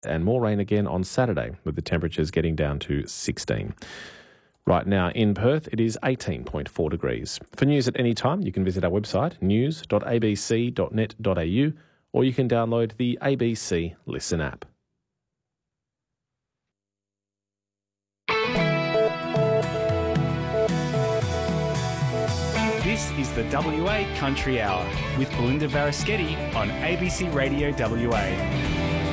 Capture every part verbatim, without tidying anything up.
and more rain again on Saturday, with the temperatures getting down to sixteen. Right now in Perth, it is eighteen point four degrees. For news at any time, you can visit our website, news dot a b c dot net dot a u, or you can download the A B C Listen app. This is the W A Country Hour with Belinda Varaschetti on A B C Radio W A.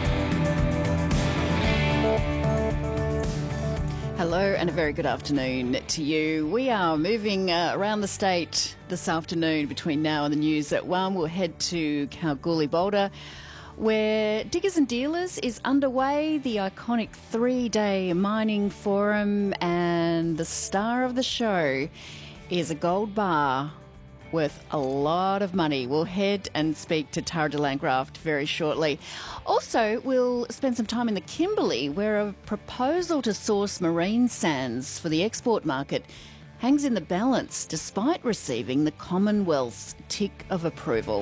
Hello and a very good afternoon to you. We are moving uh, around the state this afternoon between now and the news at one. We'll head to Kalgoorlie-Boulder, where Diggers and Dealers is underway, the iconic three-day mining forum, and the star of the show is a gold bar worth a lot of money. We'll head and speak to Tara de Landgraft very shortly. Also, we'll spend some time in the Kimberley, where a proposal to source marine sands for the export market hangs in the balance despite receiving the Commonwealth's tick of approval.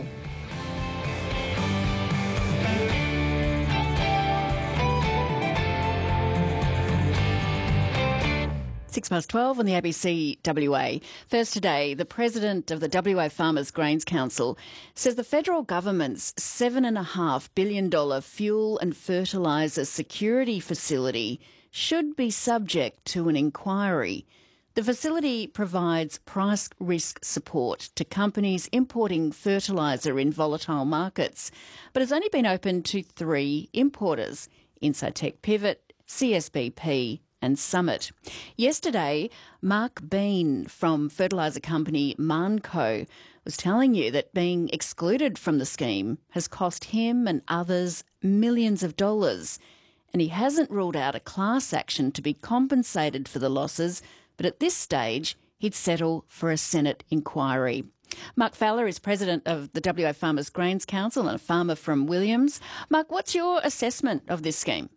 Six past twelve on the A B C W A. First today, the president of the W A Farmers Grains Council says the federal government's seven point five billion dollars fuel and fertiliser security facility should be subject to an inquiry. The facility provides price risk support to companies importing fertiliser in volatile markets, but has only been open to three importers: Incitec Pivot, C S B P and Summit. Yesterday, Mark Bean from fertiliser company Marnco was telling you that being excluded from the scheme has cost him and others millions of dollars. And he hasn't ruled out a class action to be compensated for the losses, but at this stage, he'd settle for a Senate inquiry. Mark Fowler is president of the W A Farmers Grains Council and a farmer from Williams. Mark, what's your assessment of this scheme?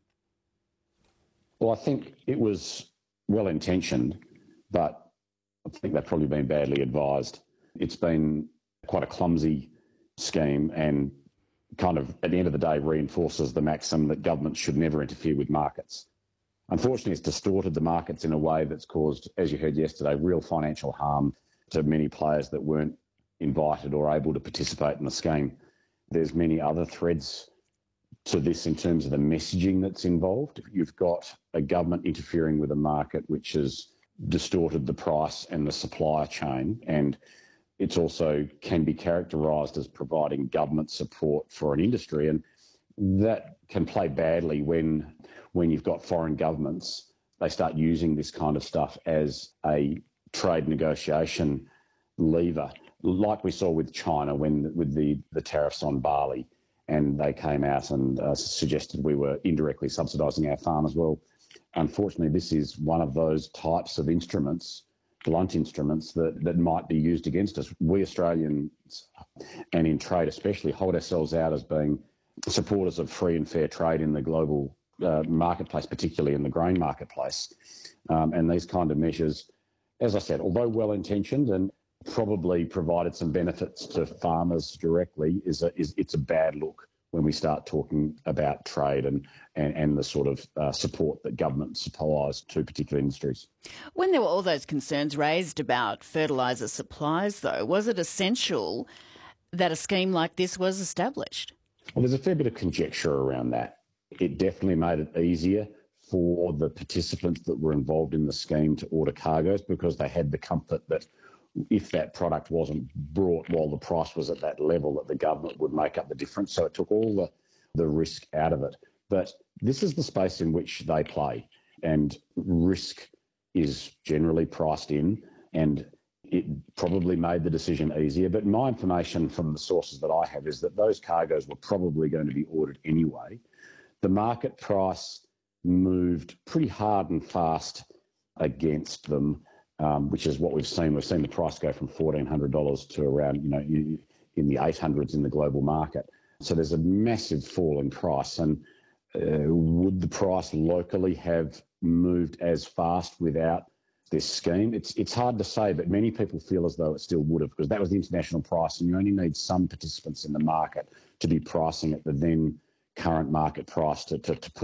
Well, I think it was well-intentioned, but I think they've probably been badly advised. It's been quite a clumsy scheme and kind of, at the end of the day, reinforces the maxim that government should never interfere with markets. Unfortunately, it's distorted the markets in a way that's caused, as you heard yesterday, real financial harm to many players that weren't invited or able to participate in the scheme. There's many other threads to this in terms of the messaging that's involved. You've got a government interfering with a market which has distorted the price and the supply chain, and it's also can be characterised as providing government support for an industry, and that can play badly when when you've got foreign governments. They start using this kind of stuff as a trade negotiation lever, like we saw with China when with the, the tariffs on barley. And they came out and uh, suggested we were indirectly subsidising our farmers. Well, unfortunately, this is one of those types of instruments, blunt instruments, that, that might be used against us. We Australians, and in trade especially, hold ourselves out as being supporters of free and fair trade in the global uh, marketplace, particularly in the grain marketplace. Um, and these kind of measures, as I said, although well-intentioned and probably provided some benefits to farmers directly, is a, is it's a bad look when we start talking about trade and, and, and the sort of uh, support that government supplies to particular industries. When there were all those concerns raised about fertiliser supplies, though, was it essential that a scheme like this was established? Well, there's a fair bit of conjecture around that. It definitely made it easier for the participants that were involved in the scheme to order cargoes because they had the comfort that if that product wasn't brought while the price was at that level, that the government would make up the difference. So it took all the, the risk out of it. But this is the space in which they play, and risk is generally priced in, and it probably made the decision easier. But my information from the sources that I have is that those cargoes were probably going to be ordered anyway. The market price moved pretty hard and fast against them. Um, which is what we've seen. We've seen the price go from fourteen hundred dollars to around, you know, in the eight hundreds in the global market. So there's a massive fall in price. And uh, would the price locally have moved as fast without this scheme? It's it's hard to say, but many people feel as though it still would have, because that was the international price, and you only need some participants in the market to be pricing at the then current market price to, to, to